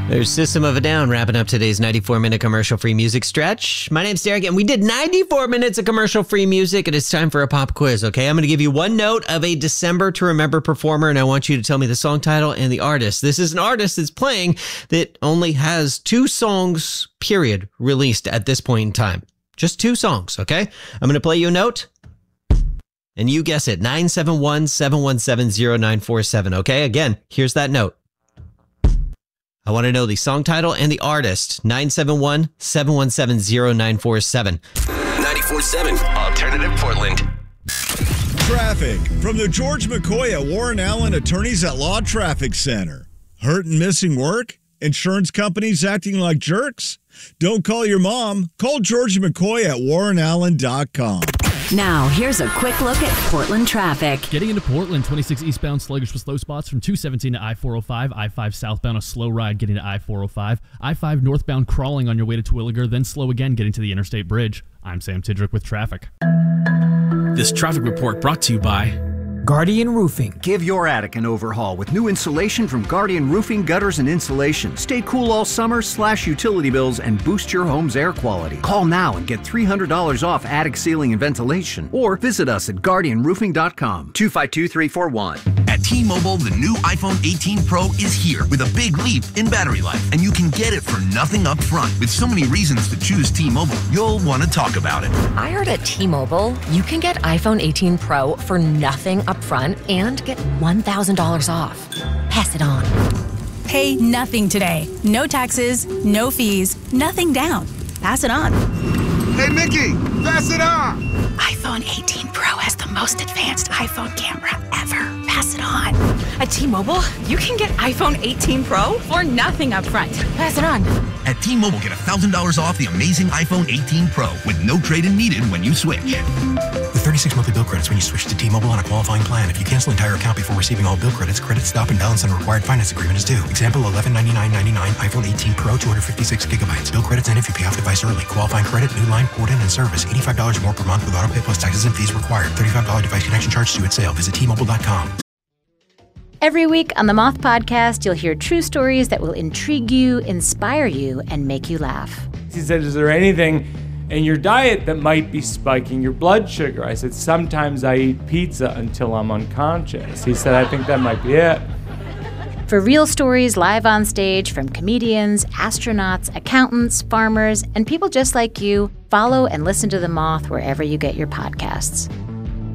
There's System of a Down wrapping up today's 94-minute commercial-free music stretch. My name's Derek, and we did 94 minutes of commercial-free music, and it's time for a pop quiz, okay? I'm going to give you one note of a December to Remember performer, and I want you to tell me the song title and the artist. This is an artist that's playing that only has 2 songs, period, released at this point in time. Just 2 songs, okay? I'm going to play you a note, and you guess it. 971-717-0947, okay? Again, here's that note. I want to know the song title and the artist. 971-717-0947. 94.7 Alternative Portland. Traffic from the George McCoy at Warren Allen Attorneys at Law Traffic Center. Hurt and missing work? Insurance companies acting like jerks? Don't call your mom. Call George McCoy at warrenallen.com. Now, here's a quick look at Portland traffic. Getting into Portland, 26 eastbound sluggish with slow spots from 217 to I-405. I-5 southbound, a slow ride getting to I-405. I-5 northbound crawling on your way to Terwilliger, then slow again getting to the Interstate Bridge. I'm Sam Tidrick with traffic. This traffic report brought to you by Guardian Roofing. Give your attic an overhaul with new insulation from Guardian Roofing, Gutters, and Insulation. Stay cool all summer, slash utility bills, and boost your home's air quality. Call now and get $300 off attic ceiling and ventilation. Or visit us at GuardianRoofing.com. 252-341. At T-Mobile, the new iPhone 18 Pro is here with a big leap in battery life, and you can get it for nothing up front. With so many reasons to choose T-Mobile, you'll want to talk about it. I heard at T-Mobile, you can get iPhone 18 Pro for nothing up front and get $1,000 off. Pass it on. Pay nothing today. No taxes, no fees, nothing down. Pass it on. Hey, Nikki, pass it on. iPhone 18 Pro has the most advanced iPhone camera ever. Pass it on. At T-Mobile, you can get iPhone 18 Pro for nothing up front. Pass it on. At T-Mobile, get $1,000 off the amazing iPhone 18 Pro with no trade-in needed when you switch. With 36 monthly bill credits when you switch to T-Mobile on a qualifying plan. If you cancel entire account before receiving all bill credits, credit stop and balance on a required finance agreement is due. Example, $1199.99 iPhone 18 Pro, 256 gigabytes. Bill credits end if you pay off device early. Qualifying credit, new line, port-in, and service. $85 more per month with auto pay plus taxes and fees required. $35 device connection charge due at sale. Visit T-Mobile.com. Every week on the Moth Podcast, you'll hear true stories that will intrigue you, inspire you, and make you laugh. He said, is there anything in your diet that might be spiking your blood sugar? I said, sometimes I eat pizza until I'm unconscious. He said, I think that might be it. For real stories live on stage from comedians, astronauts, accountants, farmers, and people just like you, follow and listen to The Moth wherever you get your podcasts.